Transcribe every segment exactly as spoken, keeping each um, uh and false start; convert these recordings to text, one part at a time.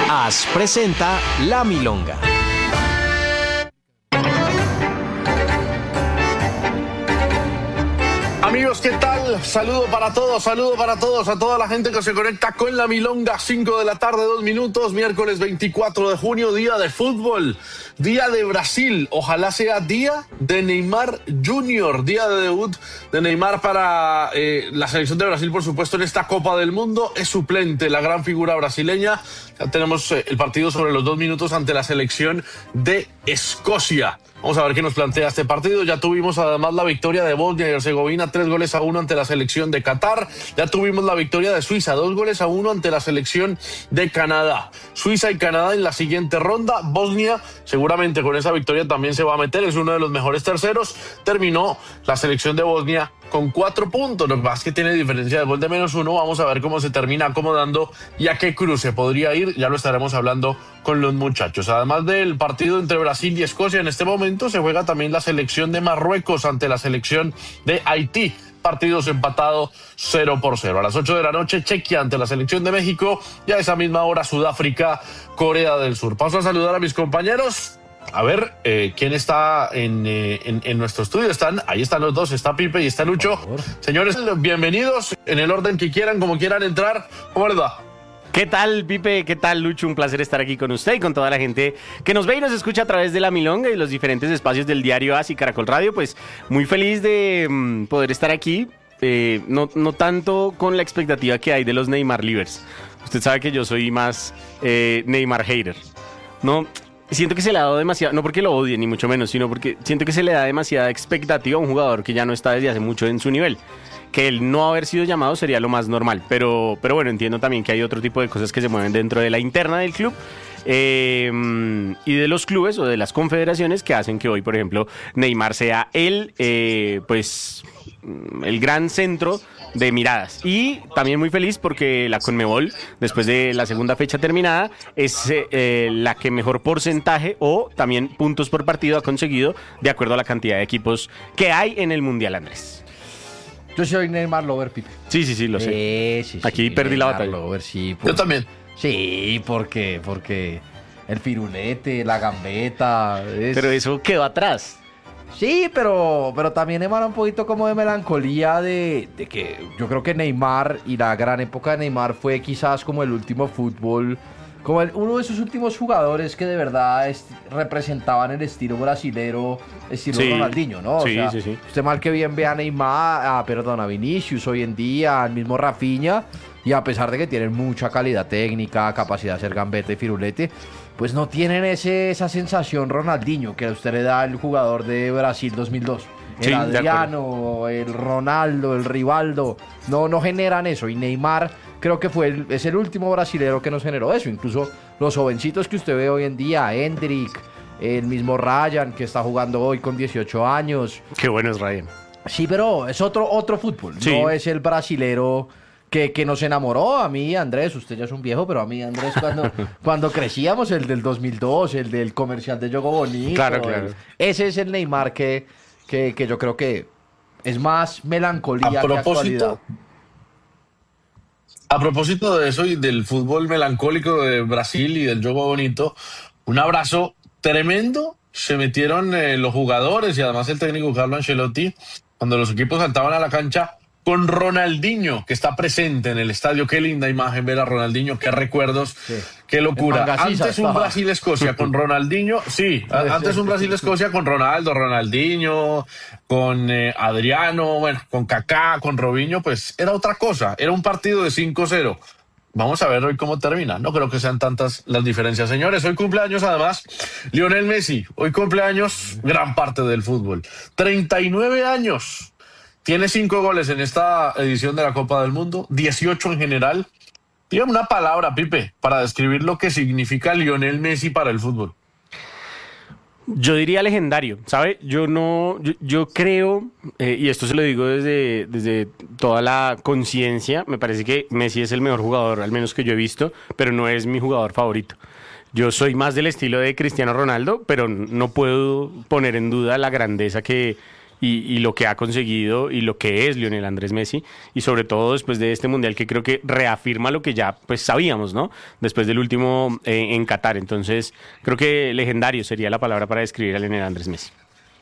AS presenta La Milonga. Amigos, ¿qué tal? Saludo para todos, saludo para todos, a toda la gente que se conecta con La Milonga, cinco de la tarde, dos minutos, miércoles veinticuatro de junio, día de fútbol, día de Brasil, ojalá sea día de Neymar junior, día de debut de Neymar para eh, la selección de Brasil, por supuesto, en esta Copa del Mundo, es suplente, la gran figura brasileña. Ya tenemos eh, el partido sobre los dos minutos ante la selección de Escocia. Vamos a ver qué nos plantea este partido. Ya tuvimos además la victoria de Bosnia y Herzegovina, tres goles a uno ante la selección de Qatar. Ya tuvimos la victoria de Suiza, dos goles a uno ante la selección de Canadá. Suiza y Canadá en la siguiente ronda. Bosnia seguramente con esa victoria también se va a meter, es uno de los mejores terceros. Terminó la selección de Bosnia con cuatro puntos, lo que pasa es que tiene diferencia de gol de menos uno. Vamos a ver cómo se termina acomodando y a qué cruce podría ir, ya lo estaremos hablando con los muchachos. Además del partido entre Brasil y Escocia, en este momento se juega también la selección de Marruecos ante la selección de Haití. Partidos empatados cero por cero. A las ocho de la noche, Chequia ante la selección de México y a esa misma hora Sudáfrica, Corea del Sur. Paso a saludar a mis compañeros. A ver, eh, ¿quién está en, eh, en, en nuestro estudio? Están, ahí están los dos, está Pipe y está Lucho. Señores, bienvenidos en el orden que quieran, como quieran entrar. ¿Cómo les va? ¿Qué tal, Pipe? ¿Qué tal, Lucho? Un placer estar aquí con usted y con toda la gente que nos ve y nos escucha a través de La Milonga y los diferentes espacios del diario AS y Caracol Radio. Pues muy feliz de um, poder estar aquí, eh, no, no tanto con la expectativa que hay de los Neymar Livers. Usted sabe que yo soy más eh, Neymar hater, ¿no? Siento que se le ha dado demasiado, no porque lo odie ni mucho menos, sino porque siento que se le da demasiada expectativa a un jugador que ya no está desde hace mucho en su nivel. Que el no haber sido llamado sería lo más normal, pero, pero bueno, entiendo también que hay otro tipo de cosas que se mueven dentro de la interna del club eh, y de los clubes o de las confederaciones que hacen que hoy, por ejemplo, Neymar sea el, eh, pues, el gran centro de miradas. Y también muy feliz porque la Conmebol, después de la segunda fecha terminada, es eh, la que mejor porcentaje o también puntos por partido ha conseguido de acuerdo a la cantidad de equipos que hay en el Mundial, Andrés. Yo soy Neymar Lover, Pipe. Sí, sí, sí, lo sé. Eh, sí, sí, Aquí perdí Neymar la batalla. Lover, sí, por... Yo también. Sí, porque, porque el firulete, la gambeta... Es... Pero eso quedó atrás. Sí, pero, pero también emana un poquito como de melancolía de, de que yo creo que Neymar y la gran época de Neymar fue quizás como el último fútbol, como el, uno de esos últimos jugadores que de verdad es, representaban el estilo brasilero, estilo Sí. Ronaldinho, ¿no? O Sí, sea, sí, sí. usted mal que bien ve a Neymar, a, perdón, a Vinicius hoy en día, al mismo Rafinha, y a pesar de que tienen mucha calidad técnica, capacidad de hacer gambeta y firulete, pues no tienen ese, esa sensación Ronaldinho que a usted le da el jugador de Brasil dos mil dos. El Sí, de Adriano, el Ronaldo, el Rivaldo, no, no generan eso. Y Neymar creo que fue el, es el último brasilero que nos generó eso. Incluso los jovencitos que usted ve hoy en día, Endrick, el mismo Ryan que está jugando hoy con dieciocho años. Qué bueno es Ryan. Sí, pero es otro, otro fútbol, Sí. no es el brasilero que, que nos enamoró. A mí, Andrés, usted ya es un viejo, pero a mí, Andrés, cuando, cuando crecíamos, el del dos mil dos, el del comercial de Yogo Bonito. Claro, claro. el- ese es el Neymar que, que, que yo creo que es más melancolía A que actualidad. propósito, a propósito de eso y del fútbol melancólico de Brasil y del juego bonito, un abrazo tremendo se metieron eh, los jugadores y además el técnico Carlo Ancelotti cuando los equipos saltaban a la cancha con Ronaldinho, que está presente en el estadio. Qué linda imagen ver a Ronaldinho, qué recuerdos, Sí. qué locura. En Mangasiza Antes un estaba. Brasil-Escocia con Ronaldinho, sí, a- antes un Brasil-Escocia con Ronaldo, Ronaldinho, con eh, Adriano, bueno, con Kaká, con Robinho, pues era otra cosa, era un partido de cinco cero. Vamos a ver hoy cómo termina. No creo que sean tantas las diferencias. Señores, hoy cumpleaños además Lionel Messi. Hoy cumpleaños gran parte del fútbol. treinta y nueve años. Tiene cinco goles en esta edición de la Copa del Mundo, dieciocho en general. Dígame una palabra, Pipe, para describir lo que significa Lionel Messi para el fútbol. Yo diría legendario, ¿sabe? Yo no, yo, yo creo, eh, y esto se lo digo desde, desde toda la conciencia, me parece que Messi es el mejor jugador, al menos que yo he visto, pero no es mi jugador favorito. Yo soy más del estilo de Cristiano Ronaldo, pero no puedo poner en duda la grandeza que, y, y lo que ha conseguido y lo que es Lionel Andrés Messi, y sobre todo después de este Mundial que creo que reafirma lo que ya pues sabíamos, ¿no? Después del último eh, en Qatar. Entonces, creo que legendario sería la palabra para describir a Lionel Andrés Messi.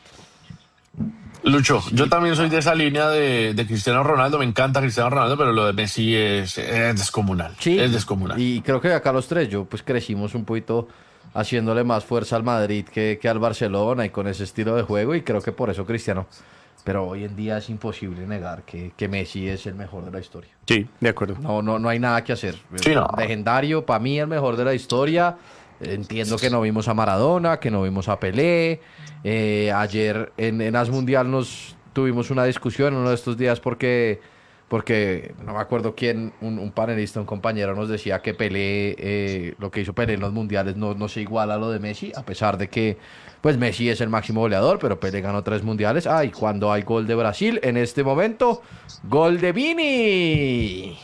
Lucho, yo también soy de esa línea de, de Cristiano Ronaldo, me encanta Cristiano Ronaldo, pero lo de Messi es, es descomunal, Sí, es descomunal. Y creo que acá los tres, yo pues crecimos un poquito haciéndole más fuerza al Madrid que, que al Barcelona y con ese estilo de juego, y creo que por eso Cristiano. Pero hoy en día es imposible negar que, que Messi es el mejor de la historia. Sí, de acuerdo. No, no, no hay nada que hacer. Sí, no. Legendario, para mí el mejor de la historia. Entiendo que no vimos a Maradona, que no vimos a Pelé. Eh, ayer en, en As Mundial nos tuvimos una discusión uno de estos días porque, porque no me acuerdo quién, un, un panelista, un compañero nos decía que Pelé, eh, lo que hizo Pelé en los mundiales no, no se iguala a lo de Messi, a pesar de que pues Messi es el máximo goleador, pero Pelé ganó tres mundiales. Ay, cuando hay gol de Brasil, en este momento, gol de Vini.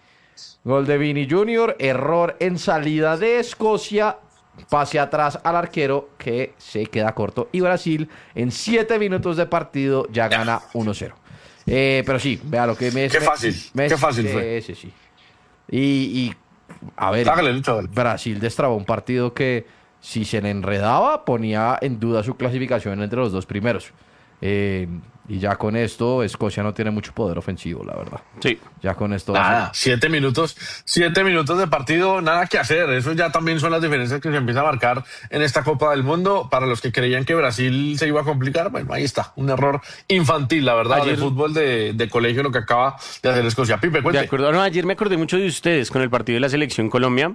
Gol de Vini Junior, error en salida de Escocia, pase atrás al arquero que se queda corto y Brasil en siete minutos de partido ya gana uno cero. Eh, pero sí, vea lo que me... Qué fácil, me, qué fácil eh, fue. Sí, sí. Y, y a ver, Hágale, Lucho, hágale. Brasil destrabó un partido que si se le enredaba ponía en duda su clasificación entre los dos primeros. Eh, y ya con esto Escocia no tiene mucho poder ofensivo, la verdad. Sí. Ya con esto... Nada, siete minutos, siete minutos de partido, nada que hacer. Eso ya también son las diferencias que se empieza a marcar en esta Copa del Mundo. Para los que creían que Brasil se iba a complicar, bueno, ahí está, un error infantil, la verdad, Ayer... de fútbol de, de colegio, lo que acaba de hacer Escocia. Pipe, cuente. De acuerdo, no, ayer me acordé mucho de ustedes con el partido de la Selección Colombia,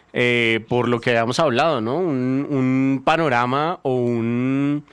eh, por lo que habíamos hablado, ¿no? Un, un panorama o un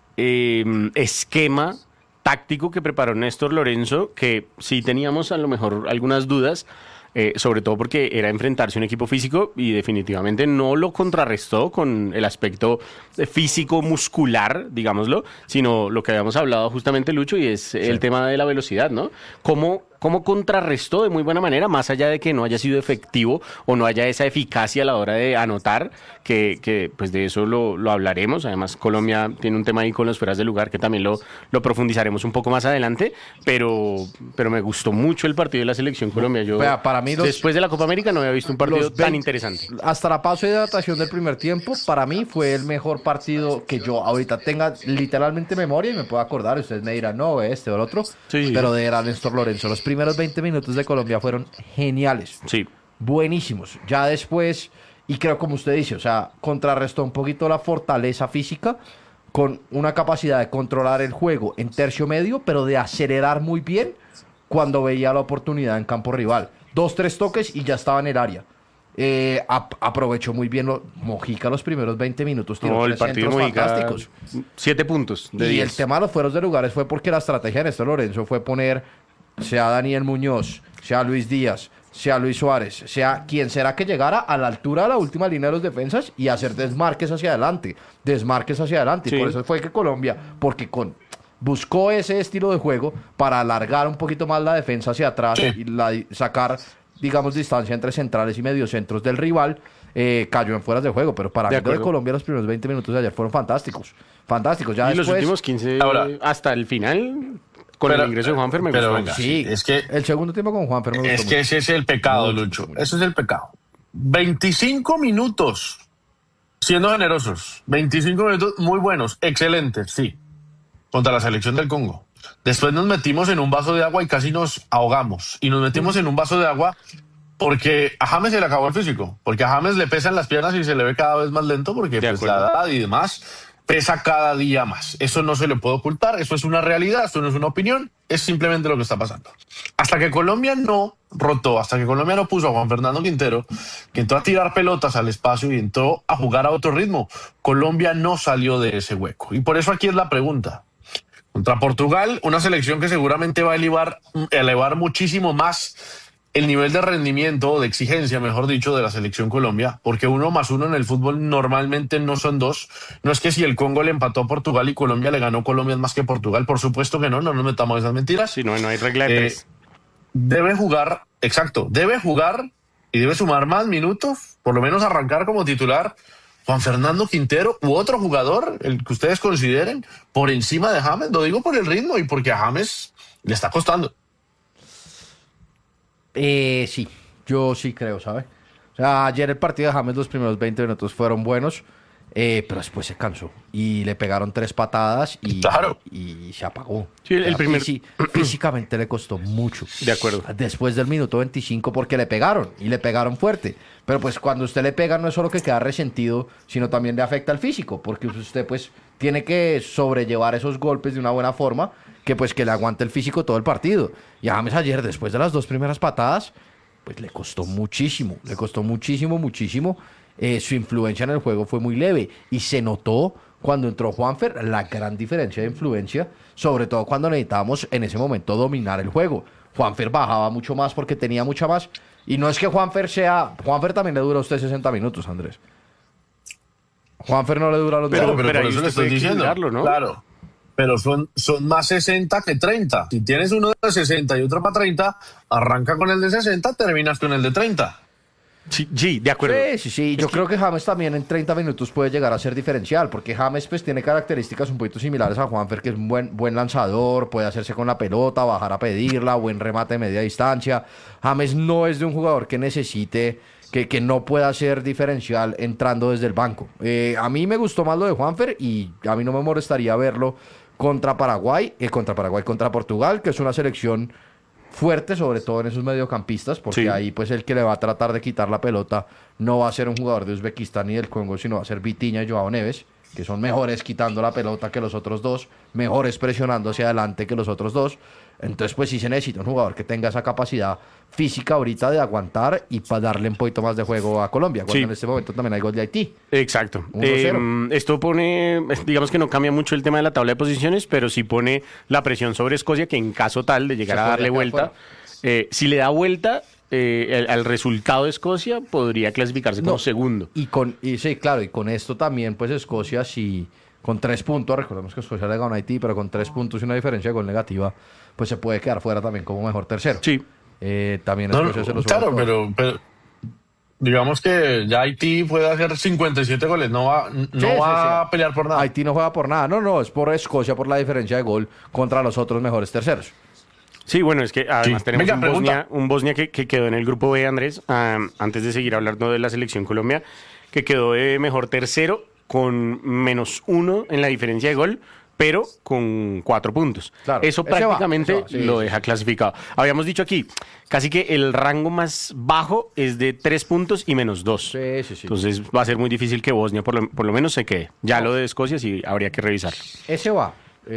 eh, esquema táctico que preparó Néstor Lorenzo, que sí teníamos a lo mejor algunas dudas, eh, sobre todo porque era enfrentarse a un equipo físico y definitivamente no lo contrarrestó con el aspecto físico muscular, digámoslo, sino lo que habíamos hablado justamente, Lucho, y es sí. el tema de la velocidad, ¿no? ¿Cómo, cómo contrarrestó de muy buena manera, más allá de que no haya sido efectivo o no haya esa eficacia a la hora de anotar, que, que pues de eso lo, lo hablaremos. Además, Colombia tiene un tema ahí con los fueras de lugar que también lo, lo profundizaremos un poco más adelante, pero, pero me gustó mucho el partido de la Selección Colombia. Yo, Vea, para mí los, después de la Copa América no había visto un partido tan veinte, interesante. Hasta la pausa de hidratación del primer tiempo, para mí fue el mejor partido que yo ahorita tenga literalmente memoria y me puedo acordar. Ustedes me dirán, no, este o el otro, Sí. pero de era Néstor Lorenzo. Los primeros veinte minutos de Colombia fueron geniales. Sí. Buenísimos. Ya después, y creo como usted dice, o sea, contrarrestó un poquito la fortaleza física con una capacidad de controlar el juego en tercio medio, pero de acelerar muy bien cuando veía la oportunidad en campo rival. Dos, tres toques y ya estaba en el área. Eh, ap- aprovechó muy bien lo, Mojica los primeros veinte minutos, tiró No, el tres partido centros Mojica, fantásticos. siete puntos de Y diez. el tema de los fueros de lugares fue porque la estrategia de Néstor Lorenzo fue poner, sea Daniel Muñoz, sea Luis Díaz, sea Luis Suárez, sea quien será que llegara a la altura de la última línea de los defensas y hacer desmarques hacia adelante, desmarques hacia adelante. Sí. Y por eso fue que Colombia, porque con buscó ese estilo de juego para alargar un poquito más la defensa hacia atrás Sí. y la, sacar, digamos, distancia entre centrales y mediocentros del rival, eh, cayó en fueras de juego. Pero para De mí lo de acuerdo. Colombia los primeros veinte minutos de ayer fueron fantásticos. Fantásticos. Ya y los después, últimos quince, Ahora- hasta el final, con Pero- el ingreso de Juanfer, me pero gustó. venga, sí, es que- el segundo tiempo con Juanfer me gustó Es mucho. que ese es el pecado, Mucho, Lucho. mucho. Eso es el pecado. veinticinco minutos, siendo generosos. veinticinco minutos muy buenos, excelentes, sí. Contra la selección del Congo. Después nos metimos en un vaso de agua y casi nos ahogamos. Y nos metimos en un vaso de agua porque a James se le acabó el físico. Porque a James le pesan las piernas y se le ve cada vez más lento porque De pues, la acuerdo. edad y demás pesa cada día más. Eso no se le puede ocultar, eso es una realidad, esto no es una opinión, es simplemente lo que está pasando. Hasta que Colombia no rotó, hasta que Colombia no puso a Juan Fernando Quintero, que entró a tirar pelotas al espacio y entró a jugar a otro ritmo, Colombia no salió de ese hueco. Y por eso aquí es la pregunta. Contra Portugal, una selección que seguramente va a elevar, elevar muchísimo más el nivel de rendimiento o de exigencia, mejor dicho, de la selección Colombia, porque uno más uno en el fútbol normalmente no son dos. No es que si el Congo le empató a Portugal y Colombia le ganó, Colombia es más que Portugal. Por supuesto que no, no nos metamos esas mentiras. Sí, no, no hay regla de Eh, tres. Debe jugar, exacto, debe jugar y debe sumar más minutos, por lo menos arrancar como titular Juan Fernando Quintero u otro jugador, el que ustedes consideren, por encima de James? Lo digo por el ritmo y porque a James le está costando. Eh, sí, yo sí creo, ¿sabe? O sea, ayer el partido de James, los primeros veinte minutos fueron buenos, eh, pero después se cansó y le pegaron tres patadas y, Claro. y, y se apagó. Sí, el O sea, primer- fisi- físicamente le costó mucho. De acuerdo. Después del minuto veinticinco porque le pegaron y le pegaron fuerte. Pero pues cuando usted le pega no es solo que queda resentido, sino también le afecta al físico, porque usted pues tiene que sobrellevar esos golpes de una buena forma, que pues que le aguante el físico todo el partido. Y a James ayer, después de las dos primeras patadas, pues le costó muchísimo, le costó muchísimo, muchísimo. Eh, su influencia en el juego fue muy leve y se notó cuando entró Juanfer la gran diferencia de influencia, sobre todo cuando necesitábamos en ese momento dominar el juego. Juanfer bajaba mucho más porque tenía mucha más. Y no es que Juanfer sea... Juanfer también le dura a usted sesenta minutos, Andrés. Juanfer no le dura los Pero, Pero- pero, pero por ahí eso le usted estoy puede diciendo. equilibrarlo, ¿no? Claro. Pero son, son más sesenta que treinta. Si tienes uno de sesenta y otro para treinta, arranca con el de sesenta, terminas con el de treinta. Sí, sí, de acuerdo. Sí, sí, sí. Yo creo que James también en treinta minutos puede llegar a ser diferencial, porque James pues tiene características un poquito similares a Juanfer, que es un buen, buen lanzador, puede hacerse con la pelota, bajar a pedirla, buen remate de media distancia. James no es de un jugador que necesite, que, que no pueda ser diferencial entrando desde el banco. Eh, a mí me gustó más lo de Juanfer y a mí no me molestaría verlo contra Paraguay, eh, contra Paraguay, contra Portugal, que es una selección fuerte, sobre todo en esos mediocampistas, porque Sí. ahí pues el que le va a tratar de quitar la pelota no va a ser un jugador de Uzbekistán ni del Congo, sino va a ser Vitinha y Joao Neves, que son mejores quitando la pelota que los otros dos, mejores presionando hacia adelante que los otros dos. Entonces pues sí se necesita un jugador que tenga esa capacidad física ahorita de aguantar y para darle un poquito más de juego a Colombia, cuando Sí. en este momento también hay gol de Haití. Exacto. uno cero. Eh, esto pone, digamos que no cambia mucho el tema de la tabla de posiciones, pero sí pone la presión sobre Escocia, que en caso tal de llegar Se a darle podría quedar vuelta, eh, si le da vuelta eh, al, al resultado de Escocia, podría clasificarse como No. segundo. Y con, y sí, claro, y con esto también, pues Escocia, si con tres puntos, recordemos que Escocia le ganó a Haití, pero con tres puntos y una diferencia de gol negativa, pues se puede quedar fuera también como mejor tercero. Sí. Eh, también No, Escocia se lo sube claro, todo. pero, pero digamos que ya Haití puede hacer cincuenta y siete goles, no va, no Sí, sí, va sí. a pelear por nada. Haití no juega por nada, no, no, es por Escocia, por la diferencia de gol contra los otros mejores terceros. Sí, bueno, es que además Sí. tenemos Venga, un, pregunta. Bosnia, un Bosnia que, que quedó en el grupo B, Andrés, am, antes de seguir hablando de la selección Colombia, que quedó de mejor tercero con menos uno en la diferencia de gol, pero con cuatro puntos. Claro, eso ese va, prácticamente ese va, sí, lo sí, deja sí. clasificado. Habíamos dicho aquí, casi que el rango más bajo es de tres puntos y menos dos. Sí, sí, sí. Entonces va a ser muy difícil que Bosnia por lo, por lo menos se quede. Ya lo de Escocia sí habría que revisarlo. Ese va.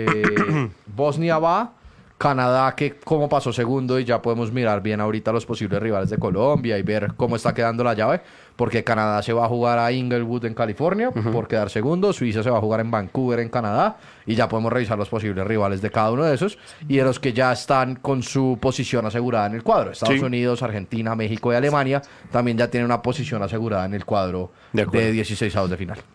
Eh, Bosnia va. Canadá, que como pasó segundo, y ya podemos mirar bien ahorita los posibles rivales de Colombia y ver cómo está quedando la llave, porque Canadá se va a jugar a Inglewood en California por quedar segundo, Suiza se va a jugar en Vancouver en Canadá, y ya podemos revisar los posibles rivales de cada uno de esos, y de los que ya están con su posición asegurada en el cuadro. Estados Sí. Unidos, Argentina, México y Alemania también ya tienen una posición asegurada en el cuadro De de, acuerdo. dieciséis avos de final.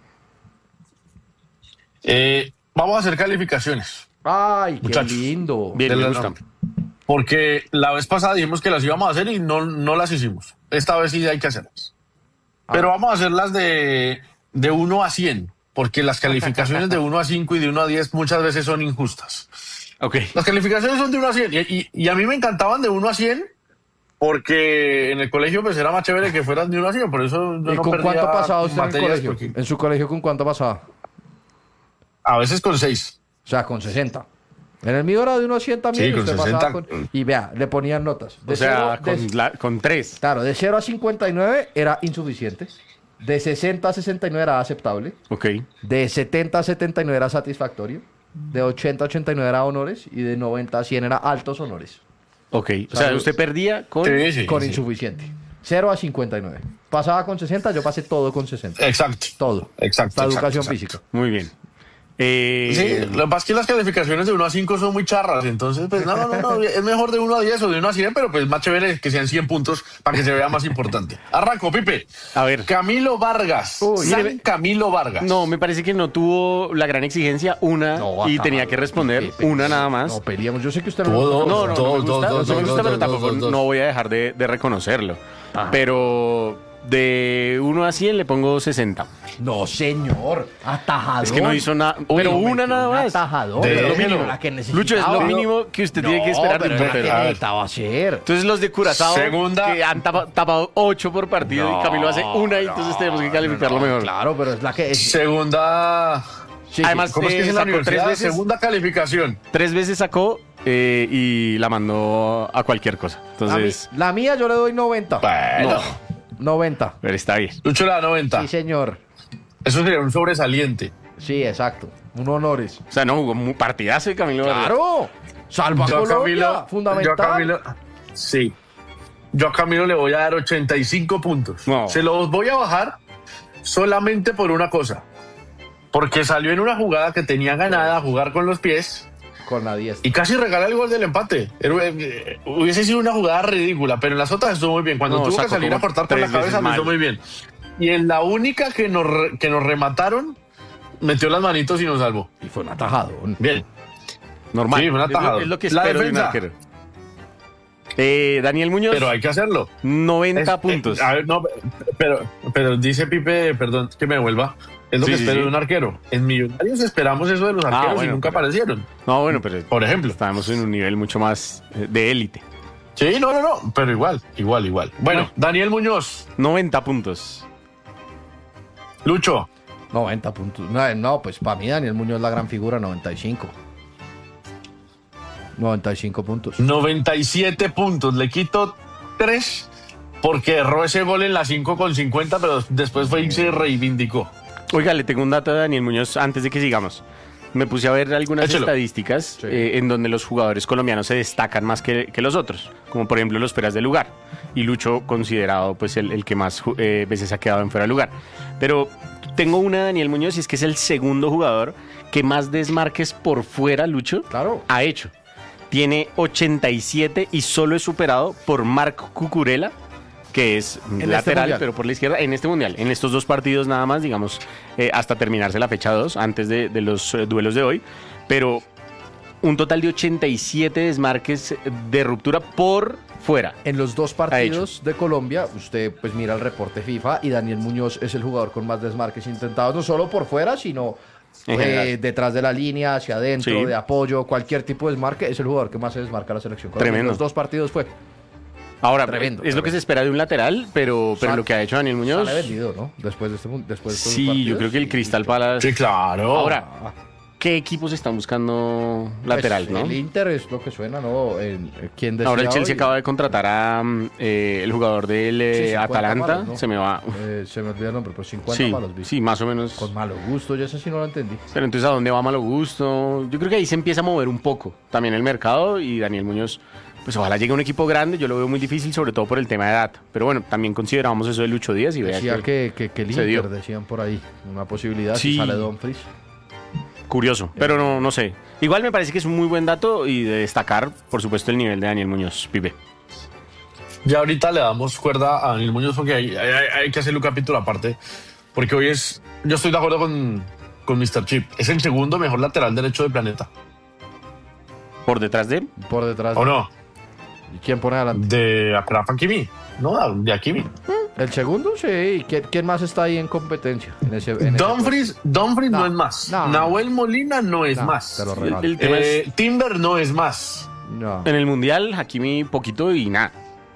Eh, vamos a hacer calificaciones. ¡Ay, qué Muchachos. lindo! Bien, De me la- gusta. Porque la vez pasada dijimos que las íbamos a hacer y no, no las hicimos. Esta vez sí hay que hacerlas. Pero vamos a hacerlas de, de uno a cien, porque las calificaciones de uno a cinco y de uno a diez muchas veces son injustas. Ok. Las calificaciones son de uno a cien y, y- y a mí me encantaban de uno a cien porque en el colegio pues era más chévere que fueran de uno a cien, por eso yo ¿Y no con perdía cuánto pasaba usted en el materias, colegio? porque ¿En su colegio con cuánto pasaba? a veces con seis. O sea, con sesenta. En el mío era de uno a cien también. Sí, y con usted pasaba sesenta. con- y vea, le ponían notas. De O sea, cero- de- con, la- con tres. Claro, de cero a cincuenta y nueve era insuficiente. De sesenta a sesenta y nueve era aceptable. Ok. De setenta a setenta y nueve era satisfactorio. De ochenta a ochenta y nueve era honores. Y de noventa a cien era altos honores. Ok. O sea, usted perdía con... Sí, sí, Con sí. insuficiente. cero a cincuenta y nueve. Pasaba con sesenta, yo pasé todo con sesenta. Exacto. Todo. Exacto, La exacto, educación exacto. física. Muy bien. Eh, Sí, lo que pasa es que las calificaciones de uno a cinco son muy charras, entonces pues no, no, no, no, es mejor de uno a diez o de uno a cien, pero pues más chévere que sean cien puntos para que se vea más importante. Arranco, Pipe. A ver. Camilo Vargas. Uy, San mire, Camilo Vargas. No, me parece que no tuvo la gran exigencia, una, No, y acá, tenía que responder Pepe, una nada más. No, peleamos. Yo sé que usted no... Todo. No, no, no me Dos, gusta, dos, no dos, me dos, gusta, dos, pero dos, tampoco dos, dos. no voy a dejar de, de reconocerlo. Pero de uno a cien le pongo sesenta. No, señor. Atajador. Es que no hizo nada. Pero Uy, una nada más. Atajador. De- Pero lo déjelo. mínimo, la que necesitaba. Lucho, es lo mínimo que usted tiene que esperar de pero un era la que portero. necesitaba hacer. Entonces los de Curazao Segunda- que han tapa- tapado ocho por partido y Camilo hace una y entonces tenemos que calificarlo mejor. Claro, pero es la que... Es, Segunda. sí, Además, ¿Cómo es que eh, es en la sacó tres universidad? veces. Segunda calificación. Tres veces sacó eh, y la mandó a cualquier cosa. a mí- Entonces, la mía yo le doy noventa. Bueno. noventa. pero está bien. Lucho le da noventa. Sí, señor. Eso sería un sobresaliente. Sí, exacto. Un honores. O sea, no jugó un partidazo de Camilo Vargas. ¡Claro! Salva a Yo a Colombia. Camilo, Fundamental. yo a Camilo, sí. Yo a Camilo le voy a dar ochenta y cinco puntos. No. Se los voy a bajar solamente por una cosa. Porque salió en una jugada que tenía ganada a jugar con los pies Con la diestra. y casi regala el gol del empate. Era- eh, Hubiese sido una jugada ridícula, pero en las otras estuvo muy bien. Cuando No, tuvo que sacó salir como a cortar por la tres veces cabeza, lo hizo mal. muy bien. Y en la única que nos, re- que nos remataron, metió las manitos y nos salvó. Y fue un atajador. Bien. Normal. Sí, un es, lo, atajador. es lo que La espero de un defensa. arquero. Eh, Daniel Muñoz, Pero hay que hacerlo. noventa Es- puntos. eh, a ver, no, pero, pero dice Pipe, perdón, que me vuelva. Es lo Sí, que sí, espero sí. de un arquero. En Millonarios esperamos eso de los arqueros bueno, y nunca pero- aparecieron. No, bueno, pero Por ejemplo. estamos en un nivel mucho más eh, de élite. Sí, no, no, no, pero igual, igual, igual. Bueno, Bueno. Daniel Muñoz, noventa puntos. Lucho, noventa puntos. No, no, pues para mí Daniel Muñoz es la gran figura, noventa y cinco. noventa y cinco puntos. noventa y siete puntos. Le quito tres porque erró ese gol en la cinco con cincuenta, pero después fue y se reivindicó. Oiga, le tengo un dato de Daniel Muñoz antes de que sigamos. Me puse a ver algunas Échelo. estadísticas Sí. eh, en donde los jugadores colombianos se destacan más que, que los otros, como por ejemplo los fueras de lugar. Y Lucho considerado pues el, el que más ju- eh, veces ha quedado en fuera de lugar. Pero tengo una de Daniel Muñoz y es que es el segundo jugador que más desmarques por fuera, Lucho, Claro. ha hecho. Tiene ochenta y siete y solo es superado por Marco Cucurella, que es este lateral, mundial. pero por la izquierda, en este mundial. En estos dos partidos nada más, digamos, eh, hasta terminarse la fecha dos, antes de, de los eh, duelos de hoy. Pero un total de ochenta y siete desmarques de ruptura por fuera. En los dos partidos de Colombia, usted pues mira el reporte FIFA y Daniel Muñoz es el jugador con más desmarques intentados, no solo por fuera, sino En eh, general. detrás de la línea, hacia adentro, Sí. de apoyo, cualquier tipo de desmarque, es el jugador que más se desmarca a la selección Colombia. En Tremendo. los dos partidos fue. Ahora, Tremendo, es lo que tremendo. se espera de un lateral, pero, pero Sal- lo que ha hecho Daniel Muñoz... Sale vendido, ¿no? Después de este mun- después de estos Sí, partidos, yo creo que el sí, Crystal sí. Palace... Sí, claro. Ahora, ¿qué equipos están buscando lateral, Pues, no? El Inter es lo que suena, ¿no? En- ¿Quién decía Ahora el Chelsea hoy? acaba de contratar a mm, eh, el jugador del eh, Sí, cincuenta Atalanta. palos, ¿no? Se me va. Eh, se me olvidó el nombre, pero cincuenta Sí, malos vi. sí, más o menos. Con malo gusto, yo eso sí no lo entendí. Pero entonces, ¿a dónde va Malo Gusto? Yo creo que ahí se empieza a mover un poco también el mercado y Daniel Muñoz, pues ojalá llegue a un equipo grande. Yo lo veo muy difícil, sobre todo por el tema de edad. Pero bueno, también consideramos eso de Lucho Díaz y vea Decía que, que, que, que el se dio. Inter, decían por ahí, una posibilidad Sí. si sale Dumfries. curioso. Pero no, no sé. Igual me parece que es un muy buen dato y de destacar, por supuesto, el nivel de Daniel Muñoz, Pipe. Ya ahorita le damos cuerda a Daniel Muñoz porque hay, hay- hay que hacerle un capítulo aparte. Porque hoy es. Yo estoy de acuerdo con, con mister Chip. Es el segundo mejor lateral derecho del planeta. Por detrás de... Por detrás. ¿O no? ¿Y quién pone adelante? De Achraf Hakimi. No, de Hakimi. ¿El segundo? Sí. ¿Quién, quién más está ahí en competencia? En ese, en ese Dumfries, Dumfries no, No, es más. no. Nahuel Molina no es No, más. te lo El, regalo. el tema Eh, es, Timber no es más. puesto? No. en el Mundial, Hakimi poquito y nada.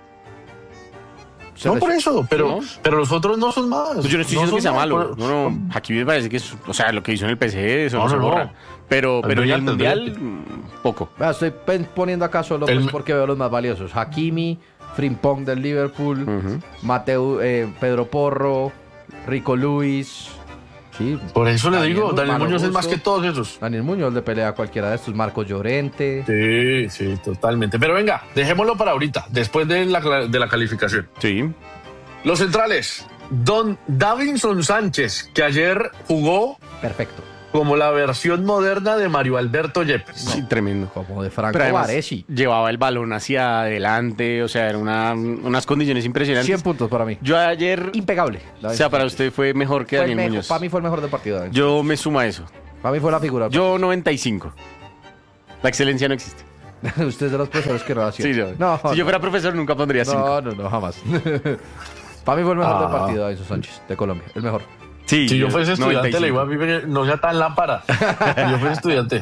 Se No les- por eso, pero, ¿No? pero los otros no son más. Pues yo no estoy diciendo son que sea más, malo. por- No, no. Hakimi me parece que es. O sea, lo que hizo en el P S G, eso no, No, se no, no. borra. Pero, Es pero en el brillante, es Mundial, brillante. mm, poco. Vea, estoy pen- poniendo acá solo El- pues, porque veo los más valiosos. Hakimi, Frimpong del Liverpool, Ujú. Mateo, eh, Pedro Porro, Rico Luis. Sí. Por eso le Daniel digo, Mu- Daniel Malo Muñoz es más Gusto. que todos esos. Daniel Muñoz le pelea a cualquiera de estos. Marcos Llorente. Sí, sí, totalmente. Pero venga, dejémoslo para ahorita, después de la, de la calificación. Sí. Los centrales. Don Davinson Sánchez, que ayer jugó Perfecto. como la versión moderna de Mario Alberto Yepes. Sí, tremendo. Como de Franco Pero además, Baresi. llevaba el balón hacia adelante. O sea, eran una, unas condiciones impresionantes. cien puntos para mí. Yo ayer. Impecable. O sea, para usted fue mejor que Fue el Daniel mejor- Muñoz. Para mí fue el mejor del partido. David. Yo me sumo a eso. Para mí fue la figura. Yo noventa y cinco. La excelencia no existe. Usted es de los profesores que no hacía. Sí, yo. No, si yo fuera profesor nunca pondría cinco. no, no, no, jamás. Para mí fue el mejor Ah. del partido, Davinson Sánchez, de Colombia. El mejor. Sí, Si yo fuese estudiante, noventa y le cinco. digo a Pipe que no sea tan lámpara. Si yo fuese estudiante.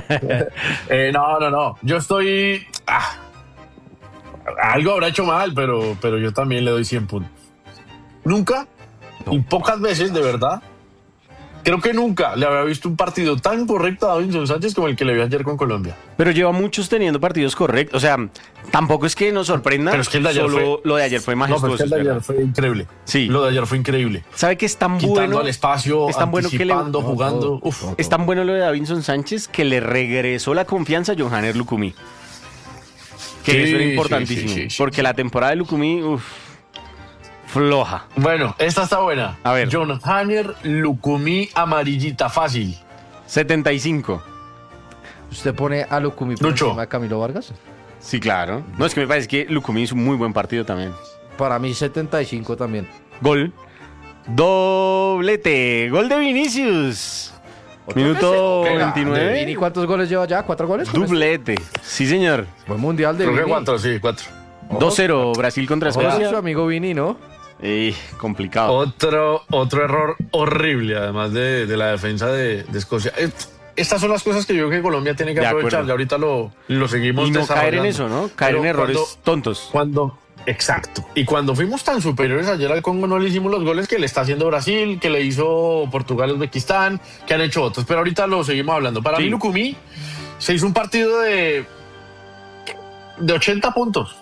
Eh, no, no, no. Yo estoy... ah, algo habrá hecho mal, pero, pero yo también le doy cien puntos. Nunca, y pocas veces, de verdad, creo que nunca le había visto un partido tan correcto a Davinson Sánchez como el que le vi ayer con Colombia. Pero lleva muchos teniendo partidos correctos. O sea, tampoco es que nos sorprenda. Pero es que el de ayer solo fue- lo de ayer fue No, pero majestuoso. es que el de es ayer verdad. fue increíble. Sí. Lo de ayer fue increíble. ¿Sabe que es tan Quitando bueno? al espacio, es tan bueno que le- anticipando, No, jugando. todo, Uf. todo. Es tan bueno lo de Davinson Sánchez que le regresó la confianza a Johanner Lucumí. Que Sí, eso era sí, importantísimo. sí, sí, sí. Porque la temporada de Lucumí, uff, floja. Bueno, esta está buena. A ver. John Hanner, Lucumí, amarillita fácil. setenta y cinco. ¿Usted pone a Lucumí por Lucho. encima de Camilo Vargas? Sí, claro. No, es que me parece que Lucumí hizo un muy buen partido también. Para mí setenta y cinco también. Gol. Doblete. Gol de Vinicius. ¿Otro Minuto que se- Venga, veintinueve. ¿Y cuántos goles lleva ya? ¿Cuatro goles? con este? Dublete. Sí, señor. Buen mundial de Creo que Vini. cuatro, sí, cuatro. dos cero Brasil contra Hola, su Escocia. amigo Vini, ¿no? Eh, complicado. Otro, otro error horrible, además de, de la defensa de, de Escocia. Et- Estas son las cosas que yo creo que Colombia tiene que De aprovechar. acuerdo. Y ahorita lo, lo seguimos Y no caer en desarrollando. eso, ¿no? Caer Pero en errores cuando- tontos. Cuando, exacto. Y cuando fuimos tan superiores ayer al Congo, no le hicimos los goles que le está haciendo Brasil, que le hizo Portugal, Uzbekistán, que han hecho otros. Pero ahorita lo seguimos hablando. Para Sí. mí, Lucumí se hizo un partido de, de ochenta puntos.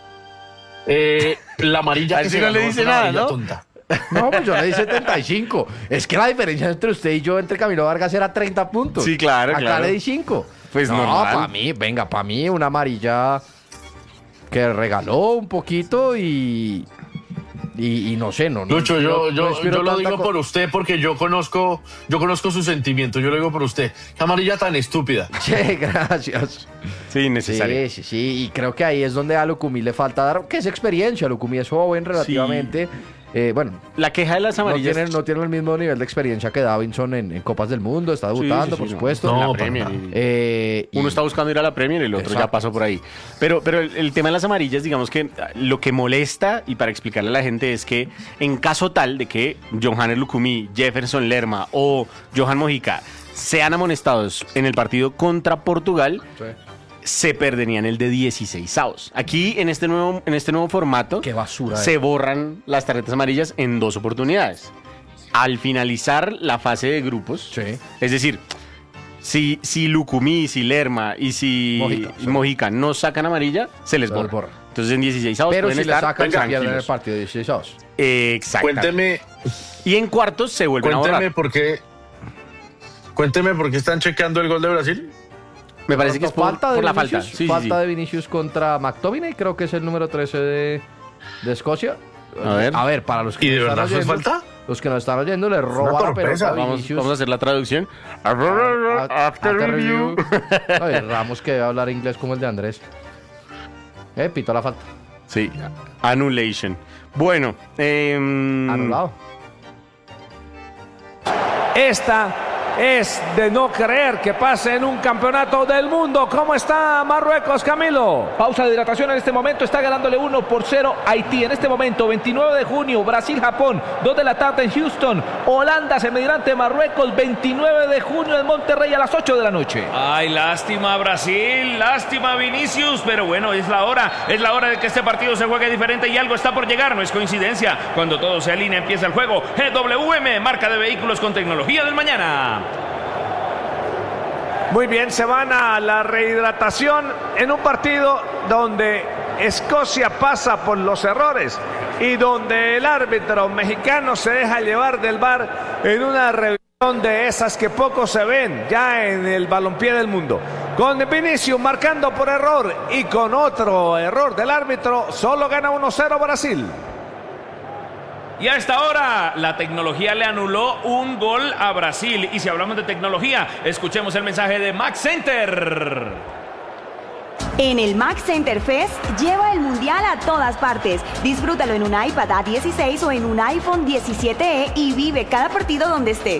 Eh, la amarilla A que ese se no le ganó dice es una nada, amarilla ¿no? tonta. No, pues yo le di setenta y cinco. Es que la diferencia entre usted y yo, entre Camilo Vargas, era treinta puntos. Sí, claro, Acá claro. le di cinco. Pues no, normal. para mí, venga, para mí una amarilla que regaló un poquito y... Y, y no sé, no. no Lucho, yo, no yo, inspiro yo lo tanta digo co- por usted porque yo conozco, yo conozco su sentimiento. Yo lo digo por usted. Qué amarilla tan estúpida. Che, gracias. Sí, necesario. Sí, sí, sí. Y creo que ahí es donde a Lucumí le falta dar, que es experiencia. Lucumí es joven relativamente. Eh, bueno, La queja de las no amarillas. tiene, no tiene el mismo nivel de experiencia que Davinson en, en Copas del Mundo. Está debutando, sí, sí, por no. supuesto. En la No, para Premier, nada. y- Eh, y- Uno está buscando ir a la Premier y el otro ya Exacto. pasó por ahí. Pero, pero el, el tema de las amarillas, digamos que lo que molesta, y para explicarle a la gente, es que en caso tal de que Johanner Lucumí, Jefferson Lerma o Johan Mojica sean amonestados en el partido contra Portugal, Sí. se perderían el de dieciséis avos. Aquí, en este nuevo, en este nuevo formato, Qué basura, se eh. borran las tarjetas amarillas en dos oportunidades. Al finalizar la fase de grupos, Sí. es decir, si, si Lucumí, si Lerma y si Mojica, sí. Mojica no sacan amarilla, se les Se les borra. borra. Entonces en dieciséis avos Pero pueden si le estar sacan, se pierden el tranquilos. partido de dieciséis avos. Exacto. Cuénteme, Y en cuartos se vuelven a cuénteme borrar. por qué, cuénteme por qué están chequeando el gol de Brasil. Me parece que es por, falta de por la Vinicius, falta. Sí, sí, falta sí. de Vinicius contra McTominay, creo que es el número trece de, de Escocia. A ver. A ver, para los que ¿Y de nos están verdad eso es oyendo, falta? los que nos están oyendo, le roba la torpeza. pelota a Vamos, Vinicius. vamos a hacer la traducción. A- After review. Ay, Ramos que debe hablar inglés como el de Andrés. Eh, pito la falta. Sí, annulation. Bueno, em, Anulado. Esta es de no creer que pase en un campeonato del mundo. ¿Cómo está Marruecos, Camilo? Pausa de hidratación en este momento, está ganándole uno por cero Haití. En este momento, veintinueve de junio, Brasil-Japón, dos de la tarde en Houston. Holanda se medirá ante Marruecos, veintinueve de junio en Monterrey a las ocho de la noche. Ay, lástima Brasil, lástima Vinicius, pero bueno, es la hora, es la hora de que este partido se juegue diferente y algo está por llegar, no es coincidencia. Cuando todo se alinea empieza el juego. G W M, marca de vehículos con tecnología del mañana. Muy bien, se van a la rehidratación en un partido donde Escocia pasa por los errores y donde el árbitro mexicano se deja llevar del V A R en una revisión de esas que poco se ven ya en el balompié del mundo. Con Vinicius marcando por error y con otro error del árbitro, solo gana uno cero Brasil. Y a esta hora, la tecnología le anuló un gol a Brasil. Y si hablamos de tecnología, escuchemos el mensaje de Max Center. En el Max Center Fest, lleva el mundial a todas partes. Disfrútalo en un iPad A dieciséis o en un iPhone diecisiete E y vive cada partido donde estés.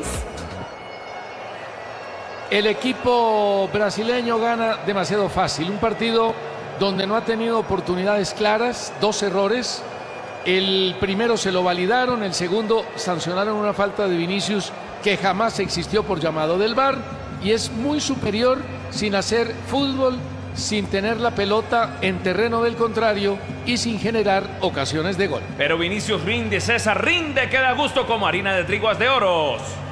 El equipo brasileño gana demasiado fácil. Un partido donde no ha tenido oportunidades claras, dos errores. El primero se lo validaron, el segundo sancionaron una falta de Vinicius que jamás existió por llamado del V A R y es muy superior sin hacer fútbol, sin tener la pelota en terreno del contrario y sin generar ocasiones de gol. Pero Vinicius rinde, César rinde, queda a gusto como harina de triguas de oros.